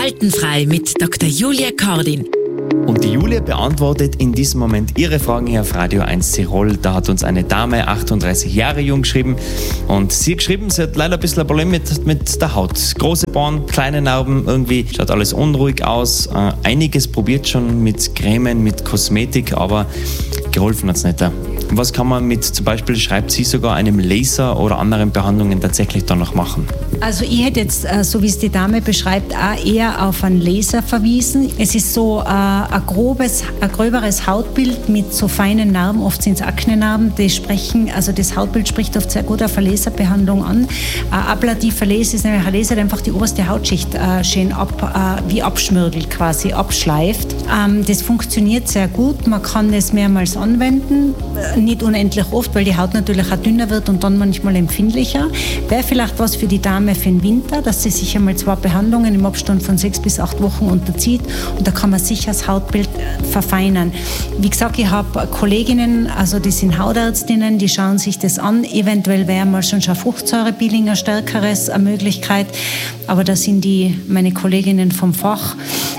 Faltenfrei mit Dr. Julia Kordin. Und die Julia beantwortet in diesem Moment Ihre Fragen hier auf Radio 1 Tirol. Da hat uns eine Dame, 38 Jahre jung, geschrieben. Und sie hat geschrieben, sie hat leider ein bisschen ein Problem mit der Haut. Große Poren, kleine Narben, irgendwie schaut alles unruhig aus. Einiges probiert schon mit Cremen, mit Kosmetik, aber geholfen hat es nicht. Was kann man mit, zum Beispiel schreibt sie sogar, einem Laser oder anderen Behandlungen tatsächlich dann noch machen? Also ich hätte jetzt, so wie es die Dame beschreibt, auch eher auf einen Laser verwiesen. Es ist so ein gröberes Hautbild mit so feinen Narben, oft sind es Aknenarben, das Hautbild spricht oft sehr gut auf eine Laserbehandlung an. Ein ablativer Laser ist nämlich ein Laser, der einfach die oberste Hautschicht schön wie abschmirgelt, quasi abschleift. Das funktioniert sehr gut, man kann das mehrmals anwenden, nicht unendlich oft, weil die Haut natürlich auch dünner wird und dann manchmal empfindlicher. Wäre vielleicht was für die Dame für den Winter, dass sie sich einmal 2 Behandlungen im Abstand von 6 bis 8 Wochen unterzieht und da kann man sicher das Hautbild verfeinern. Wie gesagt, ich habe Kolleginnen, also die sind Hautärztinnen, die schauen sich das an. Eventuell wäre mal schon Fruchtsäurepeeling ein stärkeres eine Möglichkeit, aber da sind meine Kolleginnen vom Fach.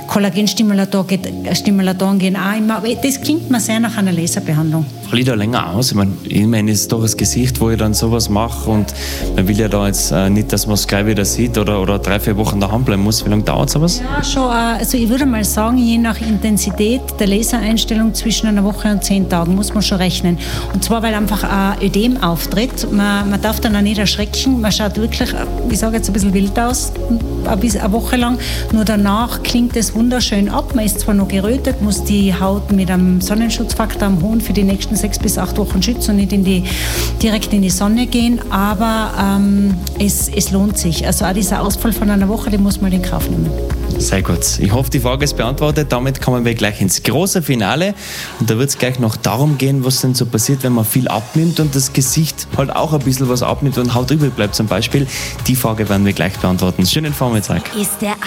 Kollagenstimulatoren gehen auch immer, aber das klingt mir sehr nach einer Laserbehandlung. Hol ich da länger aus? Ich meine, es ist doch das Gesicht, wo ich dann sowas mache und man will ja da jetzt nicht, dass man es gleich wieder sieht oder 3-4 Wochen daheim bleiben muss. Wie lange dauert sowas? Ja, schon. Also ich würde mal sagen, je nach Intensität der Lasereinstellung zwischen einer Woche und 10 Tagen muss man schon rechnen. Und zwar, weil einfach ein Ödem auftritt. Man darf dann auch nicht erschrecken. Man schaut wirklich, ich sage jetzt ein bisschen wild aus, eine Woche lang. Nur danach klingt es wunderschön ab. Man ist zwar noch gerötet, muss die Haut mit einem Sonnenschutzfaktor am Hohen für die nächsten 6 bis 8 Wochen schützen und nicht direkt in die Sonne gehen, aber es lohnt sich. Also auch dieser Ausfall von einer Woche, den muss man in Kauf nehmen. Sehr gut. Ich hoffe, die Frage ist beantwortet. Damit kommen wir gleich ins große Finale. Und da wird es gleich noch darum gehen, was denn so passiert, wenn man viel abnimmt und das Gesicht halt auch ein bisschen was abnimmt und Haut übrig bleibt zum Beispiel. Die Frage werden wir gleich beantworten. Schönen Vormittag. Ist der